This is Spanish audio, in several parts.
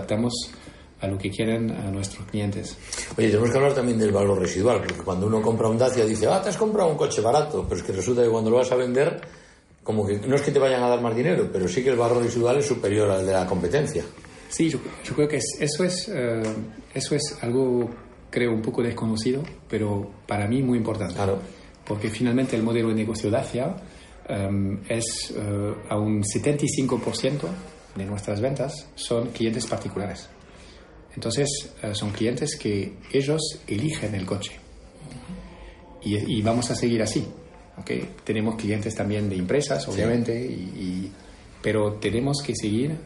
adaptamos a lo que quieren a nuestros clientes. Oye, tenemos que hablar también del valor residual, porque cuando uno compra un Dacia dice, te has comprado un coche barato, pero es que resulta que cuando lo vas a vender, como que no es que te vayan a dar más dinero, pero sí que el valor residual es superior al de la competencia. Sí, yo creo que eso es algo, creo, un poco desconocido, pero para mí muy importante. Claro. Porque finalmente el modelo de negocio Dacia es a un 75% de nuestras ventas son clientes particulares. Entonces, son clientes que ellos eligen el coche. Y vamos a seguir así. ¿Okay? Tenemos clientes también de empresas, obviamente, sí. Pero tenemos que seguir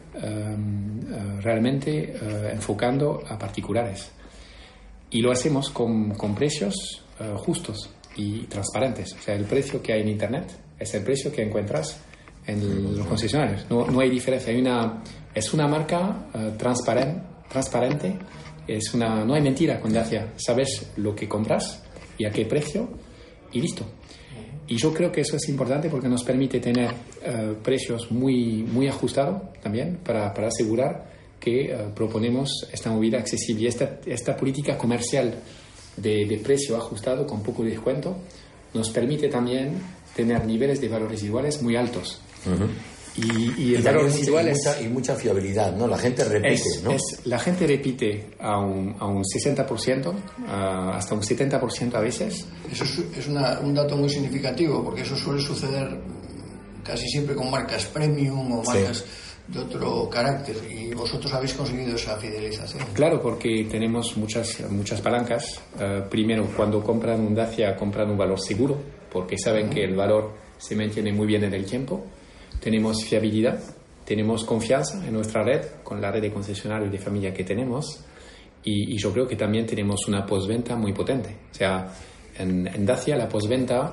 realmente enfocando a particulares. Y lo hacemos con precios justos y transparentes. O sea, el precio que hay en Internet es el precio que encuentras en los concesionarios. No hay diferencia. Es una marca transparente. No hay mentira con Dacia. Sabes lo que compras y a qué precio y listo. Y yo creo que eso es importante porque nos permite tener precios muy, muy ajustados también para asegurar que proponemos esta movilidad accesible. Y esta política comercial de precio ajustado con poco descuento nos permite también tener niveles de valores residuales muy altos. Uh-huh. Y el valor residual y mucha fiabilidad, ¿no? La gente repite, ¿no? La gente repite a un 60%, hasta un 70% a veces. Eso es un dato muy significativo, porque eso suele suceder casi siempre con marcas premium o marcas de otro carácter, y vosotros habéis conseguido esa fidelización. Claro, porque tenemos muchas palancas. Primero, cuando compran un Dacia, compran un valor seguro, porque saben que el valor se mantiene muy bien en el tiempo. Tenemos fiabilidad, tenemos confianza en nuestra red, con la red de concesionarios de familia que tenemos, y yo creo que también tenemos una postventa muy potente. O sea, en Dacia la postventa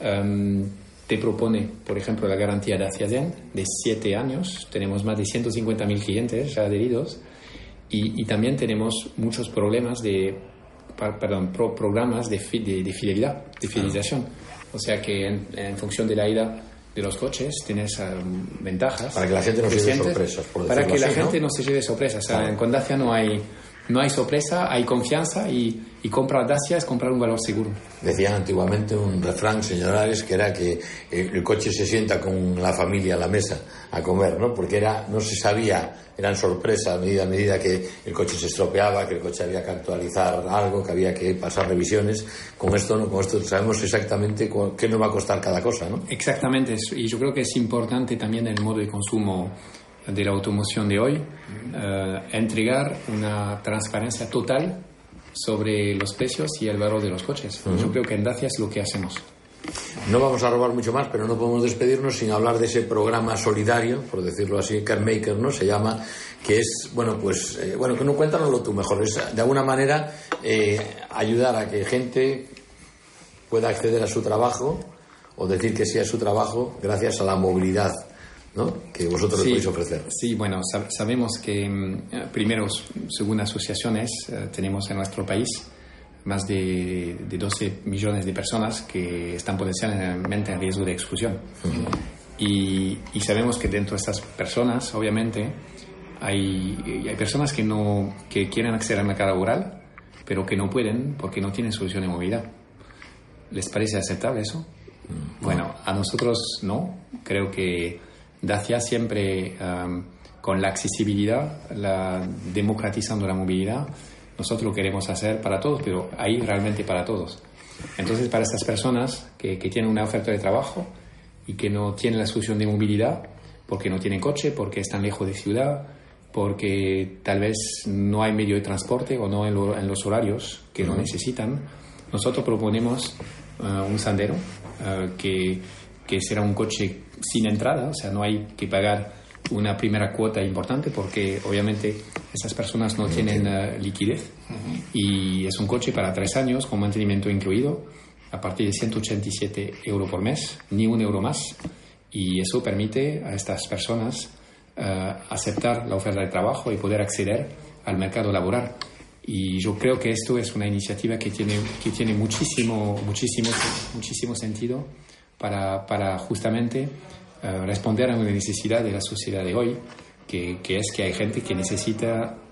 te propone, por ejemplo, la garantía Dacia Zen de 7 años. Tenemos más de 150.000 clientes ya adheridos, y también tenemos muchos programas de fidelidad, de fidelización. O sea que en función de la ida de los coches tienes ventajas. Para que la gente no se lleve sorpresas, por decirlo Para que así, la gente no se lleve sorpresas. Claro. O sea, con Dacia no hay sorpresa, hay confianza, y comprar Dacia es comprar un valor seguro. Decían antiguamente un refrán, señor Ares, que era que el coche se sienta con la familia a la mesa a comer, ¿no? Porque no se sabía, eran sorpresas a medida que el coche se estropeaba, que el coche había que actualizar algo, que había que pasar revisiones. Con esto no, con esto sabemos exactamente qué nos va a costar cada cosa, ¿no? Exactamente, y yo creo que es importante también el modo de consumo de la automoción de hoy, entregar una transparencia total sobre los precios y el valor de los coches. Uh-huh. Yo creo que en Dacia es lo que hacemos. No vamos a robar mucho más, pero no podemos despedirnos sin hablar de ese programa solidario, por decirlo así, Carmaker, ¿no? Se llama, que es, que no, cuéntanoslo tú mejor, es de alguna manera ayudar a que gente pueda acceder a su trabajo, o decir que sí a su trabajo, gracias a la movilidad, ¿no? Que vosotros les podéis ofrecer. Sí, bueno, sabemos que primero, según asociaciones, tenemos en nuestro país más de 12 millones de personas que están potencialmente en riesgo de exclusión. Uh-huh. Y sabemos que dentro de estas personas, obviamente, hay personas que quieren acceder al mercado laboral, pero que no pueden porque no tienen solución de movilidad. ¿Les parece aceptable eso? Uh-huh. Bueno, a nosotros no. Creo que Dacia siempre, con la accesibilidad, democratizando la movilidad, nosotros lo queremos hacer para todos, pero ahí realmente para todos. Entonces, para estas personas que tienen una oferta de trabajo y que no tienen la solución de movilidad porque no tienen coche, porque están lejos de ciudad, porque tal vez no hay medio de transporte o no en los horarios que lo necesitan, nosotros proponemos un Sandero que será un coche sin entrada, o sea, no hay que pagar una primera cuota importante porque obviamente esas personas no tienen liquidez, y es un coche para 3 años con mantenimiento incluido a partir de 187 euros por mes, ni un euro más, y eso permite a estas personas aceptar la oferta de trabajo y poder acceder al mercado laboral. Y yo creo que esto es una iniciativa que tiene muchísimo sentido para justamente responder a una necesidad de la sociedad de hoy, que es que hay gente que necesita